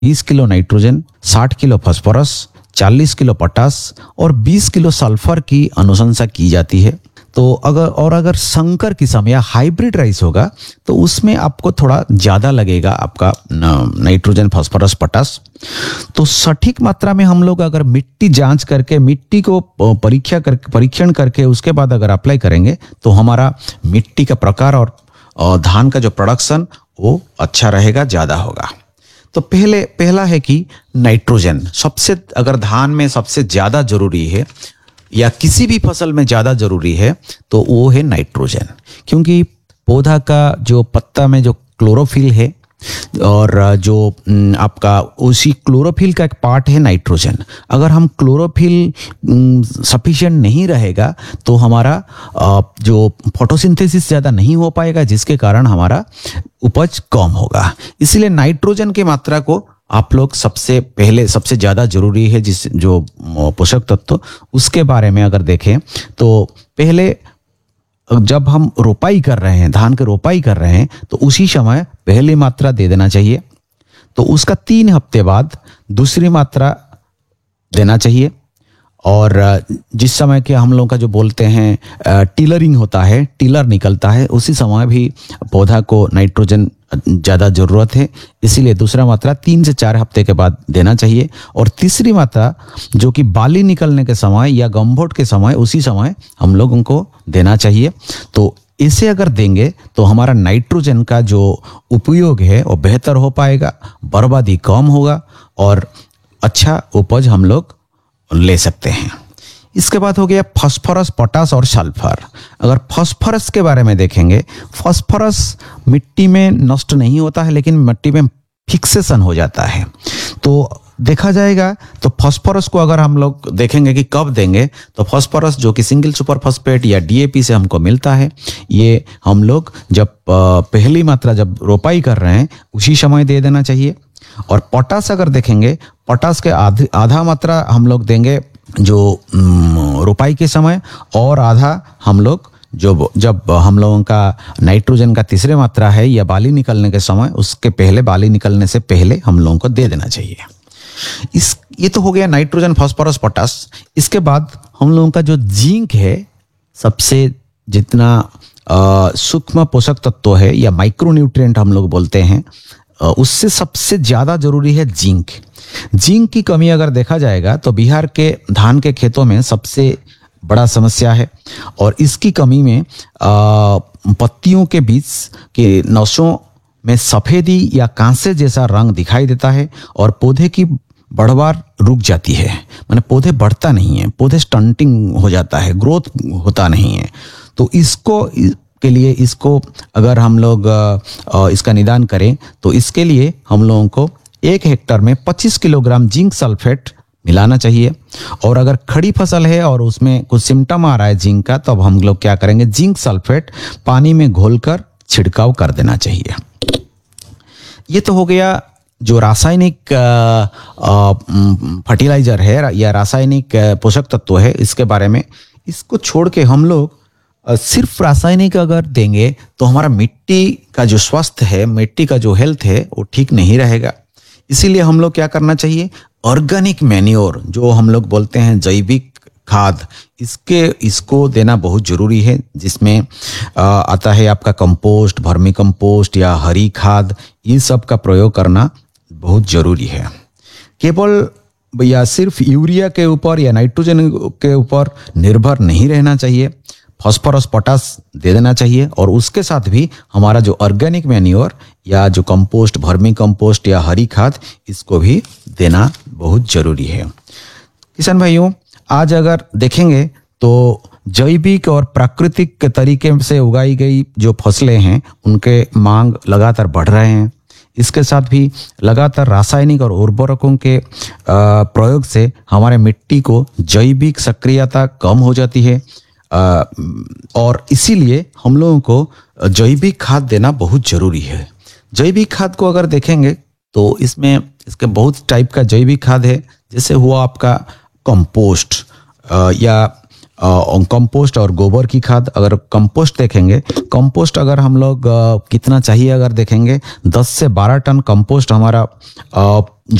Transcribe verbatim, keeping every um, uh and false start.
बीस kilo nitrogen, साठ kilo phosphorus, चालीस किलो पोटास और बीस किलो सल्फर की अनुशंसा की जाती है। तो अगर और अगर संकर किस्म या हाइब्रिड राइस होगा तो उसमें आपको थोड़ा ज़्यादा लगेगा आपका नाइट्रोजन, फास्फोरस, पोटास। तो सटीक मात्रा में हम लोग अगर मिट्टी जांच करके, मिट्टी को परीक्षा करके परीक्षण करके उसके बाद अगर अप्लाई करेंगे तो हमारा मिट्टी का प्रकार और धान का जो प्रोडक्शन वो अच्छा रहेगा, ज़्यादा होगा। तो पहले पहला है कि नाइट्रोजन सबसे, अगर धान में सबसे ज़्यादा जरूरी है या किसी भी फसल में ज़्यादा जरूरी है तो वो है नाइट्रोजन, क्योंकि पौधा का जो पत्ता में जो क्लोरोफिल है और जो आपका उसी क्लोरोफिल का एक पार्ट है नाइट्रोजन। अगर हम क्लोरोफिल सफिशिएंट नहीं रहेगा तो हमारा जो फोटोसिंथेसिस ज़्यादा नहीं हो पाएगा, जिसके कारण हमारा उपज कम होगा। इसलिए नाइट्रोजन की मात्रा को आप लोग सबसे पहले, सबसे ज़्यादा जरूरी है जिस जो पोषक तत्व, उसके बारे में अगर देखें तो पहले जब हम रोपाई कर रहे हैं, धान की रोपाई कर रहे हैं तो उसी समय पहली मात्रा दे देना चाहिए। तो उसका तीन हफ्ते बाद दूसरी मात्रा देना चाहिए। और जिस समय के हम लोग का जो बोलते हैं टिलरिंग होता है, टिलर निकलता है, उसी समय भी पौधा को नाइट्रोजन ज़्यादा ज़रूरत है, इसीलिए दूसरा मात्रा तीन से चार हफ्ते के बाद देना चाहिए। और तीसरी मात्रा जो कि बाली निकलने के समय या गम्भोट के समय, उसी समय हम लोगों को देना चाहिए। तो इसे अगर देंगे तो हमारा नाइट्रोजन का जो उपयोग है वो बेहतर हो पाएगा, बर्बादी कम होगा और अच्छा उपज हम लोग ले सकते हैं। इसके बाद हो गया फास्फोरस, पोटास और सल्फर। अगर फास्फोरस के बारे में देखेंगे, फास्फोरस मिट्टी में नष्ट नहीं होता है लेकिन मिट्टी में फिक्सेशन हो जाता है। तो देखा जाएगा तो फास्फोरस को अगर हम लोग देखेंगे कि कब देंगे, तो फास्फोरस जो कि सिंगल सुपर फास्फेट या डीएपी से हमको मिलता है, ये हम लोग जब पहली मात्रा जब रोपाई कर रहे हैं उसी समय दे देना चाहिए। और पोटास अगर देखेंगे, पोटास के आध, आधा मात्रा हम लोग देंगे जो रोपाई के समय, और आधा हम लोग जो जब हम लोगों का नाइट्रोजन का तीसरे मात्रा है या बाली निकलने के समय, उसके पहले, बाली निकलने से पहले हम लोगों को दे देना चाहिए। इस ये तो हो गया नाइट्रोजन, फास्फोरस, पोटास। इसके बाद हम लोगों का जो जिंक है, सबसे जितना सूक्ष्म पोषक तत्व है या माइक्रोन्यूट्रिएंट हम लोग बोलते हैं, उससे सबसे ज़्यादा जरूरी है जिंक। जिंक की कमी अगर देखा जाएगा तो बिहार के धान के खेतों में सबसे बड़ा समस्या है। और इसकी कमी में पत्तियों के बीच के नसों में सफ़ेदी या कांसे जैसा रंग दिखाई देता है और पौधे की बढ़वार रुक जाती है, माने पौधे बढ़ता नहीं है, पौधे स्टंटिंग हो जाता है, ग्रोथ होता नहीं है। तो इसको के लिए इसको अगर हम लोग इसका निदान करें तो इसके लिए हम लोगों को एक हेक्टर में पच्चीस किलोग्राम जिंक सल्फेट मिलाना चाहिए। और अगर खड़ी फसल है और उसमें कुछ सिम्टम आ रहा है जिंक का, तब हम लोग क्या करेंगे, जिंक सल्फेट पानी में घोलकर छिड़काव कर देना चाहिए। ये तो हो गया जो रासायनिक फर्टिलाइजर है या रासायनिक पोषक तत्व है, इसके बारे में। इसको छोड़ के हम लोग सिर्फ रासायनिक अगर देंगे तो हमारा मिट्टी का जो स्वास्थ्य है, मिट्टी का जो हेल्थ है, वो ठीक नहीं रहेगा। इसीलिए हम लोग क्या करना चाहिए, ऑर्गेनिक मैन्योर जो हम लोग बोलते हैं जैविक खाद, इसके इसको देना बहुत जरूरी है, जिसमें आता है आपका कंपोस्ट, वर्मी कंपोस्ट या हरी खाद, ये सब का प्रयोग करना बहुत जरूरी है। केवल या सिर्फ यूरिया के ऊपर या नाइट्रोजन के ऊपर निर्भर नहीं रहना चाहिए, फास्फोरस, पोटास दे देना चाहिए। और उसके साथ भी हमारा जो ऑर्गेनिक मैन्योर या जो कंपोस्ट, वर्मी कंपोस्ट या हरी खाद, इसको भी देना बहुत जरूरी है। किसान भाइयों, आज अगर देखेंगे तो जैविक और प्राकृतिक तरीके से उगाई गई जो फसलें हैं, उनके मांग लगातार बढ़ रहे हैं। इसके साथ भी लगातार रासायनिक और उर्वरकों के प्रयोग से हमारे मिट्टी को जैविक सक्रियता कम हो जाती है, और इसीलिए हम लोगों को जैविक खाद देना बहुत जरूरी है। जैविक खाद को अगर देखेंगे तो इसमें इसके बहुत टाइप का जैविक खाद है, जैसे हुआ आपका कंपोस्ट या कंपोस्ट और गोबर की खाद। अगर कंपोस्ट देखेंगे, कंपोस्ट अगर हम लोग अ, कितना चाहिए अगर देखेंगे, दस से बारह टन कंपोस्ट हमारा अ,